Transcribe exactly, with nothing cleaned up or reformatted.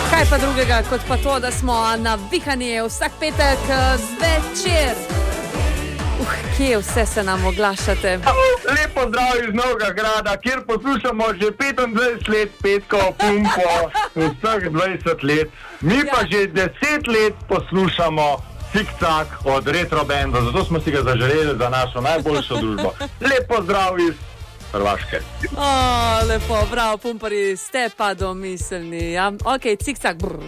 Kaj pa drugega, kot pa to, da smo navihani vsak petek zvečer. Uh, kje vse se nam oglašate? Lepo zdrav iz Novega Grada, kjer poslušamo že petindvajset let Petko Pumpo, vseh dvajset let. Mi pa Ja. že deset let poslušamo Cik-Cak od Retro Benda, zato smo si ga zaželeli za našo najboljšo družbo. Lepo zdrav iz Hrvaške. O, lepo, bravo, pumpari, ste pa domiselni. Ja? Ok, Cik-Cak. Brr.